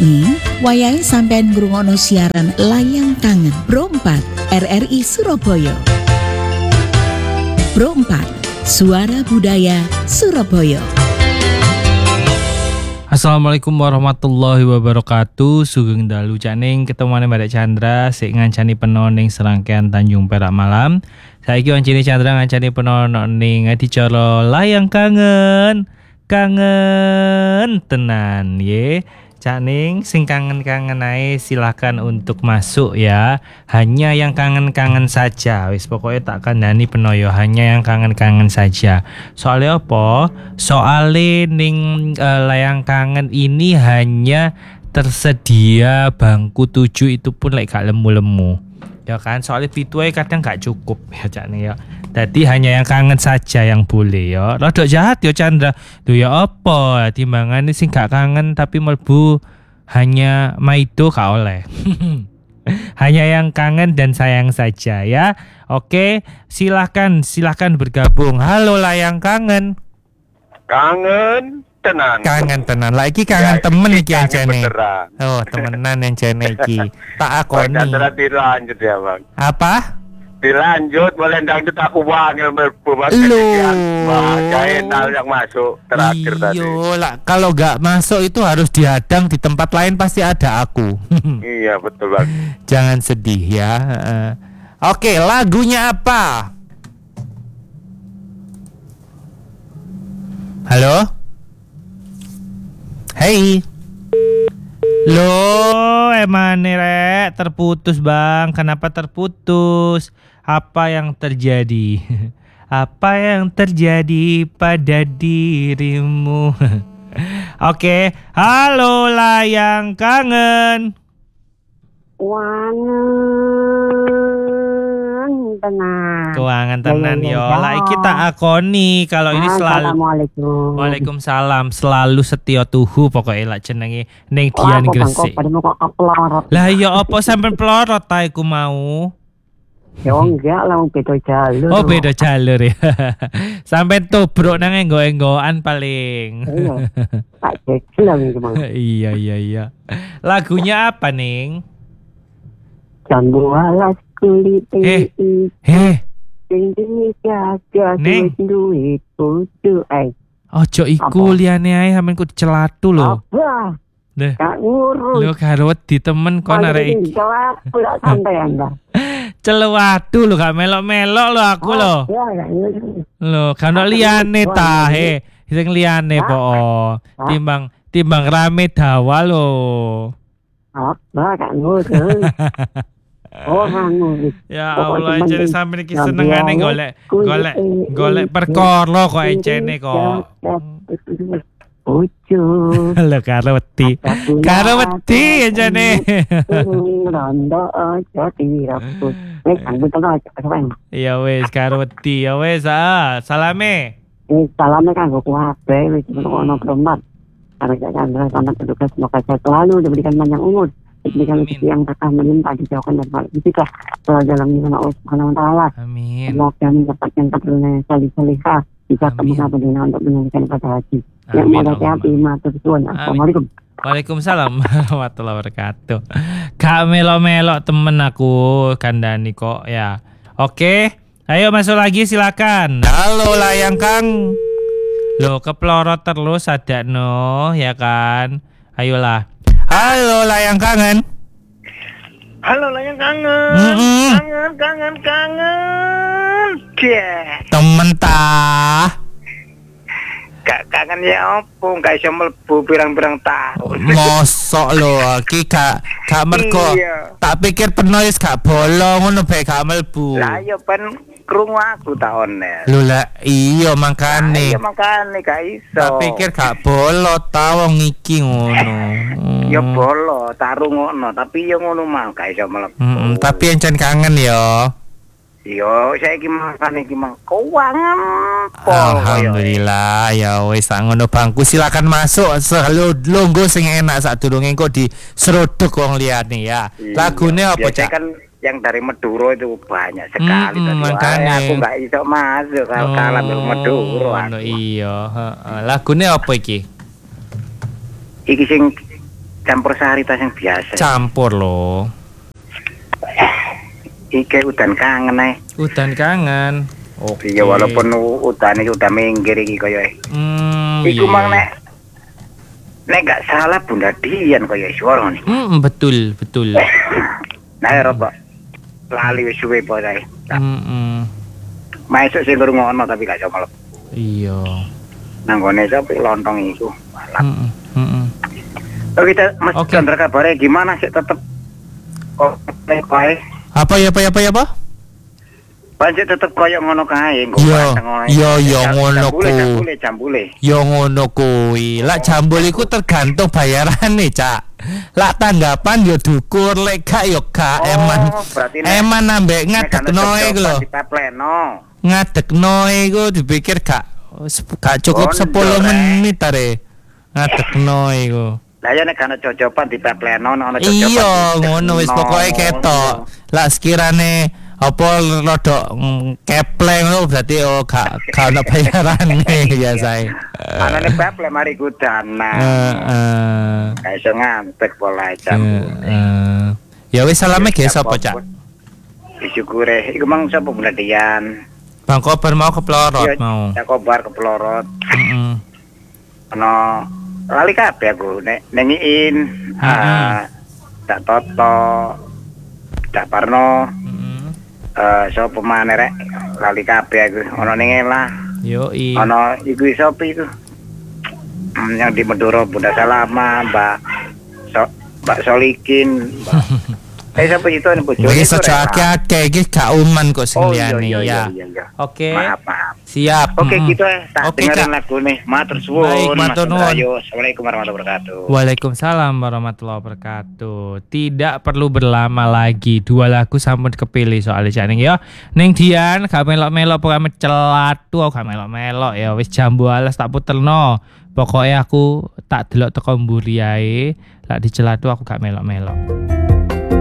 Ning, wayahe sampean ngrungokno siaran Layang Kangen Pro 4 RRI Surabaya. Pro 4, Suara Budaya Surabaya. Assalamualaikum warahmatullahi wabarakatuh. Sugeng dalu caning ketemane Mbak Chandra sik ngancani penon ning serangkaian Tanjung Perak Malam. Saiki wancine Chandra ngancani penon ning adicara Layang Kangen. Kangen tenan ye. Caning sing kangen-kangen ae silakan untuk masuk ya. Hanya yang kangen-kangen saja. Wis pokoknya tak kandhani penoyo, hanya yang kangen-kangen saja. Soalnya apa? Soale ning Layang Kangen ini hanya tersedia bangku 7 itu pun lek gak lemu-lemu. Ya kan, soalnya pituai kadang gak cukup ya Cakne ya. Jadi hanya yang kangen saja yang boleh ya. Rodok jahat ya Chandra. Lho ya apa? Timbangane sing gak kangen tapi melbu hanya maido gak oleh. Hanya yang kangen dan sayang saja ya. Oke, silahkan bergabung. Halo Layang Kangen. Kangen tenan. Kangen tenan. Lagi kangen ya, temen iki ancene. Oh, temenan ancene iki. Tak akoni. Dilanjut ya, Bang. Apa? Dilanjut, boleh dangdut aku wangil berbuat yang masuk terakhir tadi. Lah kalau gak masuk itu harus dihadang di tempat lain pasti ada aku. Iya betul Bang. Jangan sedih ya. Oke, lagunya apa? Halo? Hey. Loh, emane rek terputus Bang. Kenapa terputus? Apa yang terjadi? Apa yang terjadi pada dirimu? Oke, halo Layang Kangen. Keuangan tenan yo. Lah iki tak akoni kalau ini selalu. Assalamualaikum. Waalaikumsalam. Selalu setia tuhu pokoknya lah jenenge ning Dian Gresik. Lah ya apa sampean pelorot ta iku mau? Ya enggak lah beda jalur. Oh beda jalur ya. Sampean tobrok nang enggo-enggoan paling. Iya. Tak jegelang iki mang. Iya. Lagunya apa ning? Jambu alas kulit Ning duit kudu ojo iku liyane ae sampean kudu celatu lho. Apa? Deh. Gak ngurus. Lho karo wedi temen kon arek iki. Celatu lah sampean dah. Celewatu lho gak melok-melok lho aku lho. Lho kan liyane ta sing liyane po. Timbang rame dawa lho. Apa gak ngurus. Ngurus. Ya Allah, jadi sampe iki senengane golek perkara kok encene kok. Ojo. Lho karo wedi encene. Rondo aja diraput. Ya wis karo wedi ya wis salame. Salame kanggo kuwabe wis ono kromat. Karena Chandra selamat bertugas, semoga sehat selalu diberikan panjang umur, diberikan rezeki yang berkah melimpah, dijauhkan dari balik fisika dalam nama Allah Subhanahu wa taala. Amin. Semoga mendapatkan keturunan yang salih-salihah, bisa kemudian benar untuk menunaikan ibadah haji. Yang mau sehat matur suwun. Assalamualaikum. Waalaikumsalam warahmatullahi wabarakatuh. Gak melok-melok temen aku kandani kok ya. Oke, ayo masuk lagi silakan. Halo Layang Kang. Loh keplorot terus ada no ya kan. Ayolah. Halo Layang Kangen. Halo Layang Kangen. Kangen. Temen tah. Gak kangen ya opo, gak iso mlebu pirang-pirang tahun. Mosok lho, iki gak mergo. Tak pikir penois gak bolong ngono bae gak mlebu. Lah ya ben krungu aku ta oner. Lho lah iya makane. Iya makane gak iso. Tak pikir gak bolo ta wong iki ngono. Ya bolo, tak rungokno, tapi ya ngono mau gak iso mlebu. Tapi encen kangen ya. Yo, saiki makan iki mang keuangan. Alhamdulillah ya wis ngono bangku silakan masuk longgo sing enak sadurunge engko diseruduk wong liyane ya. Lagune apa Cak? Kan yang dari Madura itu banyak sekali tadi. Aku gak iso masuk kalau kalah dari Madura. Iya, Lagune apa iki? Iki sing campur sari tas yang biasa. Campur loh. Iki udan kangen ae. Udan kangen. Oke. Iya walaupun udan iki udah minggir iki koyo. Iku mang nek gak salah Bunda Dian koyo suara nih. Betul. Nah robok lali wis suwe pokoke. Masuk sing ngrungokno tapi gak coba. Iya. Nanggone sampe lontong iku. Oh kita Mas Chandra kabarnya gimana sih tetep kok bae? Apa? Pancet tetep koyo ngono kae engko Yo ngono ku. Jambule. Yo ngono kuwi. Lak jambul iku tergantung bayarane, Cak. Lak tanggapan yo dukur, lek gak yo gak eman ambek ngadekno iku lho. Ngadekno iku dipikir gak cukup 10 menit are. Ngadekno iku. Lah ya nek ana cocopan dipepleno ono cocopan. Iya, ngono wis pokoke ketok. Lak sekirane apa rodok kepleng lho berarti gak ono bayarane biasae. Anane peple mari kudana. Kayak iso ngantek pola jam. Ya wis salame ge sapa, Cak? Syukure iku mang sapa Bunda Dian. Bang Kobar mau keplorot mau. Ya Kobar keplorot. Ono lali kabeh aku nek nengiin tak Toto tak Parno sapa maneh rek lali kabeh aku ono ning Ela yo ono iku sapa iku yang di Madura Bunda Salama Mbak Solikin sapa itu nek bojo wis aja akeh iki gak uman kok sing liyane ya. Oke. Maaf. Siap. Oke gitu tak Oke, dengerin lagu nih. Matur suwun. Baik, matur nuwun. Assalamualaikum warahmatullahi wabarakatuh. Waalaikumsalam warahmatullahi wabarakatuh. Tidak perlu berlama lagi. 2 lagu sampun kepilih soalnya Cak Ning ya. Ning Dian gak melok-melok pokoke celatu gak melok-melok ya wis jambu alas tak puterno. Pokoknya aku tak delok teko mburi ae. Lak dicelatu aku gak melok-melok.